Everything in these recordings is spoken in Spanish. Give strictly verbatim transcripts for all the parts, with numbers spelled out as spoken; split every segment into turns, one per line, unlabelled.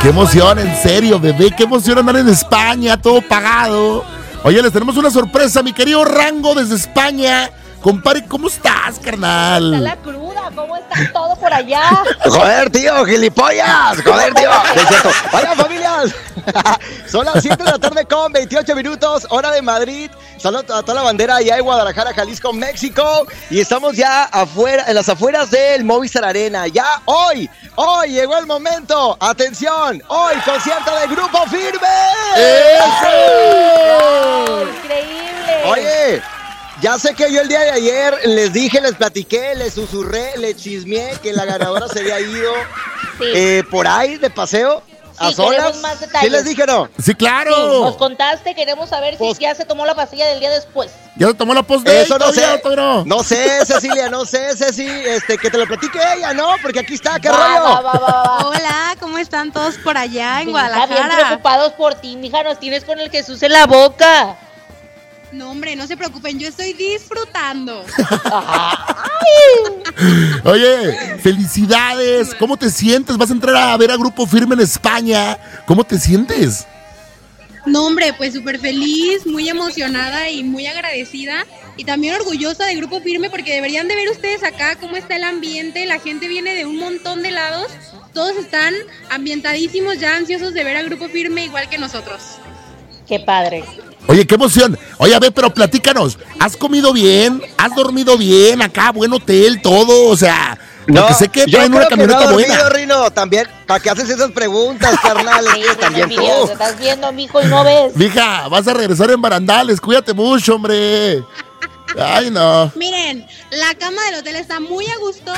Qué emoción, en serio, bebé, qué emoción andar en España, todo pagado. Oye, les tenemos una sorpresa, mi querido Rango desde España. Compadre, ¿cómo estás, carnal?
Está la cruda, ¿cómo está todo por allá?
Joder, tío, gilipollas. Joder, tío. Es cierto. Hola, familias. Son las siete de la tarde con veintiocho minutos, hora de Madrid. Saludos a toda la bandera allá en Guadalajara, Jalisco, México. Y estamos ya afuera, en las afueras del Movistar Arena. Ya hoy, hoy llegó el momento. Atención, hoy concierto de Grupo Firme.
¡Eso! ¡Increíble!
Oye, ya sé que yo el día de ayer les dije, les platiqué, les susurré, les chismeé que la ganadora se había ido sí. eh, por ahí de paseo. A
sí,
solas.
Más detalles.
¿Sí les dije no?
Sí, claro.
Sí, nos contaste, queremos saber pues, si ya se tomó la pastilla del día después.
¿Ya se tomó la post de
Eso no sé.
No.
no sé, Cecilia, no sé, Ceci, este, que te lo platique ella, ¿no? Porque aquí está, ¿qué
va,
rollo?
Va, va, va, va.
Hola, ¿cómo están todos por allá en
sí,
Guadalajara?
Bien preocupados por ti, mija, nos tienes con el Jesús en la boca.
No, hombre, no se preocupen, yo estoy disfrutando.
Oye, felicidades. ¿Cómo te sientes? Vas a entrar a ver a Grupo Firme en España. ¿Cómo te sientes?
No, hombre, pues súper feliz, muy emocionada y muy agradecida. Y también orgullosa de Grupo Firme porque deberían de ver ustedes acá cómo está el ambiente. La gente viene de un montón de lados. Todos están ambientadísimos, ya ansiosos de ver a Grupo Firme igual que nosotros.
Qué padre.
Oye, qué emoción. Oye, a ver, pero platícanos. ¿Has comido bien? ¿Has dormido bien? Acá, buen hotel, todo. O sea,
no,
porque sé que traen una camioneta
no
buena.
Dormido, Rino, también, ¿para qué haces esas preguntas, carnal?
Sí,
también tú.
Te estás viendo, mijo, y no ves.
Mija, vas a regresar en barandales. Cuídate mucho, hombre. Ay, no.
Miren, la cama del hotel está muy a gusto.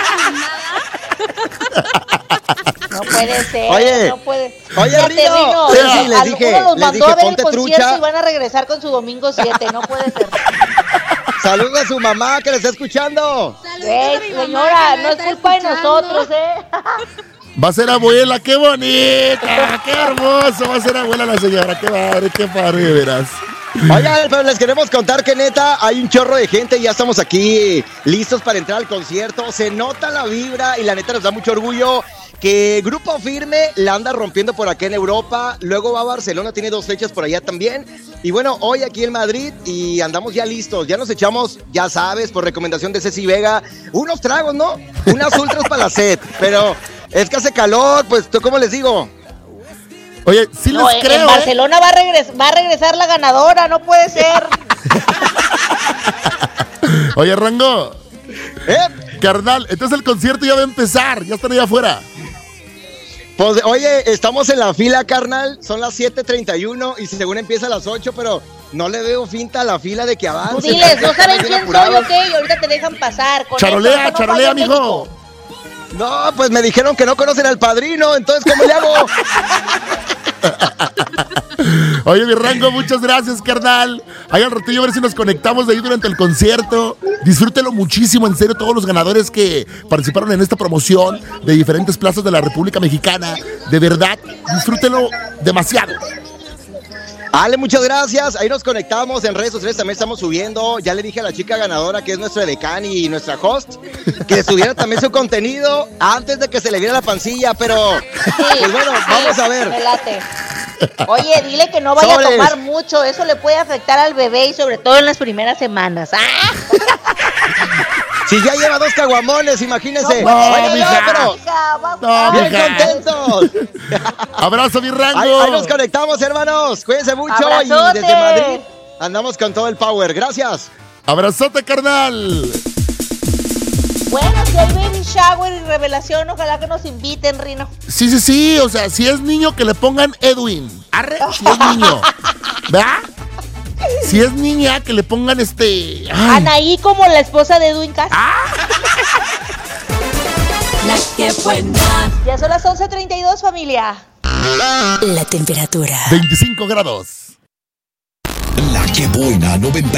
No puede ser,
oye,
no puede.
Oye,
Fíjate,
Rino,
Rino,
sí,
sí,
les dije,
los
les
mandó
dije,
a ver
ponte
el concierto
trucha.
y van a regresar con su domingo siete, no puede ser.
Saludos a su mamá que le está escuchando.
Saludos
Ey,
a mi mamá,
señora,
que
no es
está
culpa
escuchando.
de nosotros, ¿eh?
Va a ser abuela, qué bonita, qué hermoso. Va a ser abuela la señora, qué padre, qué padre, de veras.
Oigan, pero les queremos contar que neta hay un chorro de gente, ya estamos aquí listos para entrar al concierto, se nota la vibra y la neta nos da mucho orgullo que Grupo Firme la anda rompiendo por acá en Europa, luego va a Barcelona, tiene dos fechas por allá también, y bueno, hoy aquí en Madrid y andamos ya listos, ya nos echamos, ya sabes, por recomendación de Ceci Vega, unos tragos, ¿no? Unas ultras para la sed, pero es que hace calor, pues, ¿cómo les digo?
Oye, sí les
no,
creo,
en Barcelona
¿eh?
va, a regres- va a regresar la ganadora, no puede ser.
Oye, Rango.
¿Eh?
Carnal, entonces el concierto ya va a empezar, ya están allá afuera.
Pues, oye, estamos en la fila, carnal, son las siete treinta y uno y según empieza a las ocho, pero no le veo finta a la fila de que avance.
Tú diles, no saben quién soy o qué, y ahorita te dejan pasar. Con
charolea,
esto, no
charolea,
falla
mijo.
México.
No, pues me dijeron que no conocen al padrino, entonces ¿cómo le hago?
Oye, mi Rango, muchas gracias, carnal. Ahí al ratillo a ver si nos conectamos de ahí durante el concierto. Disfrútelo muchísimo, en serio, todos los ganadores que participaron en esta promoción de diferentes plazas de la República Mexicana. De verdad, disfrútelo demasiado.
Ale, muchas gracias. Ahí nos conectamos en redes sociales, también estamos subiendo. Ya le dije a la chica ganadora, que es nuestra decán y nuestra host, que subiera también su contenido antes de que se le viera la pancilla, pero
Sí,
pues bueno,
sí,
vamos a ver.
me late. Oye, dile que no vaya
Sobres.
a tomar mucho, eso le puede afectar al bebé y sobre todo en las primeras semanas. ¡Ah!
Si ya lleva dos caguamones, imagínense.
No,
Oye,
mija.
pero
Hija, vamos.
No,
bien
mija.
contentos.
Abrazo, mi Rango.
Ahí, ahí nos conectamos, hermanos. Cuídense mucho.
Abrazote.
Y desde Madrid andamos con todo el power. Gracias.
Abrazote, carnal.
Bueno, si hay baby shower y revelación, ojalá que nos inviten, Rino.
Sí, sí, sí, o sea, si es niño que le pongan Edwin. Arre, si es niño. ¿Verdad? Si es niña que le pongan este... ay.
Anaí como la esposa de Edwin Cass.
Ah.
La que buena.
Ya son las once treinta y dos, familia.
La temperatura.
veinticinco grados.
La que buena noventa